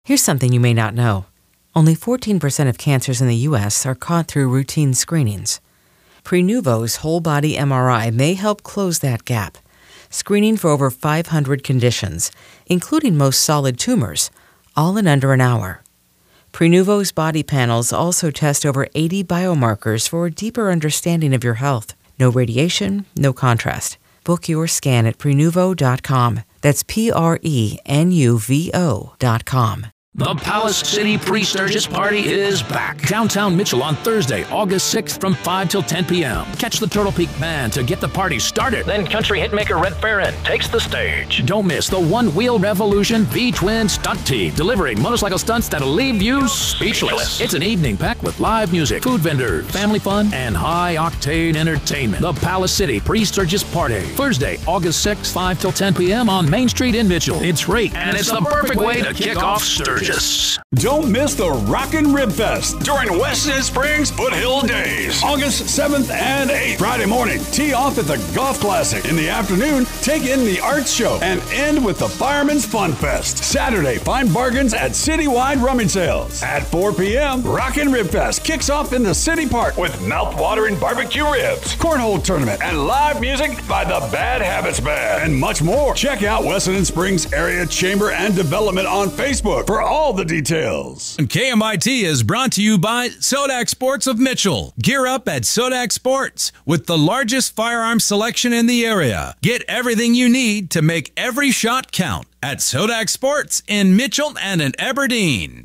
Here's something you may not know. Only 14% of cancers in the U.S. are caught through routine screenings. Prenuvo's whole-body MRI may help close that gap, screening for over 500 conditions, including most solid tumors, all in under an hour. Prenuvo's body panels also test over 80 biomarkers for a deeper understanding of your health. No radiation, no contrast. Book your scan at Prenuvo.com. That's Prenuvo.com. The Palace City Pre-Sturgis Party is back. Downtown Mitchell on Thursday, August 6th from 5 till 10 p.m. Catch the Turtle Peak Band to get the party started. Then country hitmaker Red Farron takes the stage. Don't miss the One Wheel Revolution V-Twin Stunt Team, delivering motorcycle stunts that'll leave you speechless. It's an evening packed with live music, food vendors, family fun, and high-octane entertainment. The Palace City Pre-Sturgis Party, Thursday, August 6th, 5 till 10 p.m. on Main Street in Mitchell. It's free, and it's the perfect way to kick off Sturgis. Don't miss the Rockin' Rib Fest during Weston Springs Foothill Days. August 7th and 8th. Friday morning, tee off at the Golf Classic. In the afternoon, take in the Arts Show and end with the Fireman's Fun Fest. Saturday, find bargains at Citywide Rummage Sales. At 4 p.m., Rockin' Rib Fest kicks off in the City Park with mouth-watering barbecue ribs, cornhole tournament, and live music by the Bad Habits Band, and much more. Check out Weston Springs Area Chamber and Development on Facebook for all the details. KMIT is brought to you by Sodak Sports of Mitchell. Gear up at Sodak Sports with the largest firearms selection in the area. Get everything you need to make every shot count at Sodak Sports in Mitchell and in Aberdeen.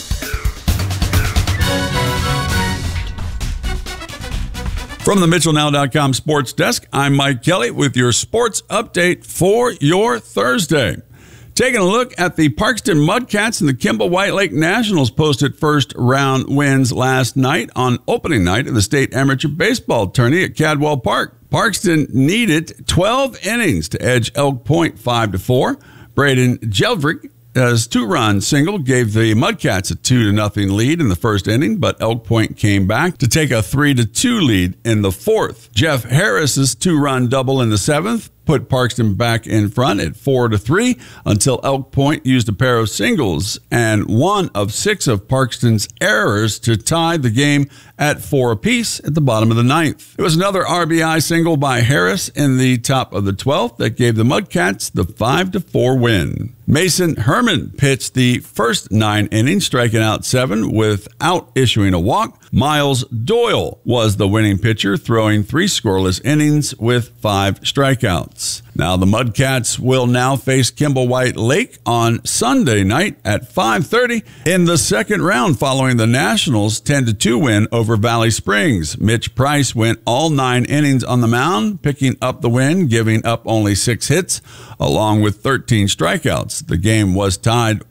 From the MitchellNow.com sports desk, I'm Mike Kelly with your sports update for your Thursday. Taking a look at the Parkston Mudcats and the Kimball White Lake Nationals posted first round wins last night on opening night of the state amateur baseball tourney at Cadwell Park. Parkston needed 12 innings to edge Elk Point 5-4. Braden Jeldrick, his two-run single gave the Mudcats a 2-0 lead in the first inning, but Elk Point came back to take a 3-2 lead in the fourth. Jeff Harris's two-run double in the seventh put Parkston back in front at 4-3 until Elk Point used a pair of singles and one of six of Parkston's errors to tie the game at 4 apiece at the bottom of the ninth. It was another RBI single by Harris in the top of the 12th that gave the Mudcats the 5-4 win. Mason Herman pitched the first 9 innings, striking out 7 without issuing a walk. Miles Doyle was the winning pitcher, throwing 3 scoreless innings with 5 strikeouts. Now the Mudcats will now face Kimball White Lake on Sunday night at 5:30 in the second round following the Nationals' 10-2 win over Valley Springs. Mitch Price went all 9 innings on the mound, picking up the win, giving up only 6 hits along with 13 strikeouts. The game was tied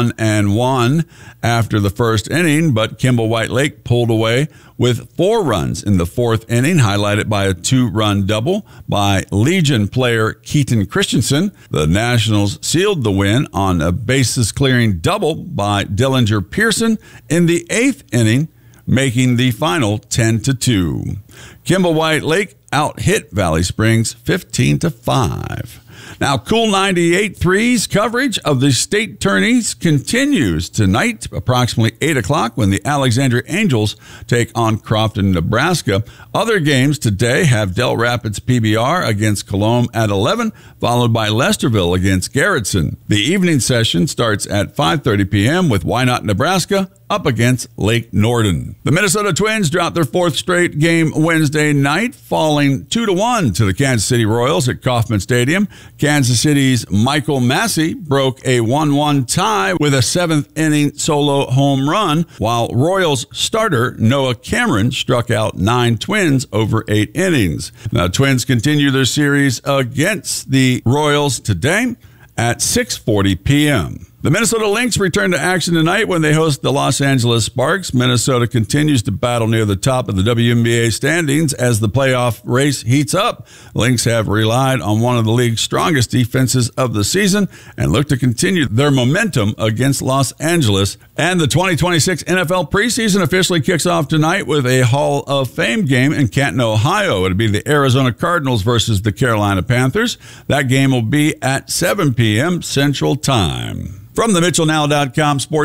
1-1 after the first inning, but Kimball White Lake pulled away with 4 runs in the fourth inning, highlighted by a 2-run double by Legion player Keaton Christensen. The Nationals sealed the win on a bases-clearing double by Dillinger Pearson in the 8th inning, making the final 10-2. Kimball White Lake out-hit Valley Springs 15-5. Now, Cool 98.3's coverage of the state tourneys continues tonight, approximately 8 o'clock, when the Alexandria Angels take on Crofton, Nebraska. Other games today have Del Rapids PBR against Colome at 11, followed by Lesterville against Garrettson. The evening session starts at 5:30 p.m. with Wynot, Nebraska, up against Lake Norden. The Minnesota Twins dropped their 4th straight game Wednesday night, falling 2-1 to the Kansas City Royals at Kauffman Stadium. Kansas City's Michael Massey broke a 1-1 tie with a 7th-inning solo home run, while Royals starter Noah Cameron struck out 9 Twins over 8 innings. Now, Twins continue their series against the Royals today at 6:40 p.m. The Minnesota Lynx return to action tonight when they host the Los Angeles Sparks. Minnesota continues to battle near the top of the WNBA standings as the playoff race heats up. Lynx have relied on one of the league's strongest defenses of the season and look to continue their momentum against Los Angeles. And the 2026 NFL preseason officially kicks off tonight with a Hall of Fame game in Canton, Ohio. It'll be the Arizona Cardinals versus the Carolina Panthers. That game will be at 7 p.m. Central Time. From the MitchellNow.com Sports